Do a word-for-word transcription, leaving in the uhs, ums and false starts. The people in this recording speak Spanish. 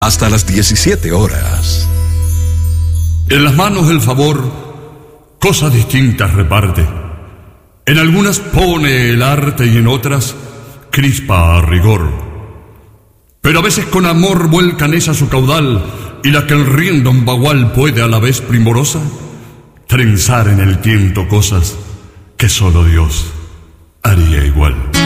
hasta las diecisiete horas. En las manos del favor, cosas distintas reparte. En algunas pone el arte y en otras crispa a rigor. Pero a veces con amor vuelcan esa su caudal, y la que el riendo un bagual puede a la vez primorosa trenzar en el tiento cosas que solo Dios haría igual.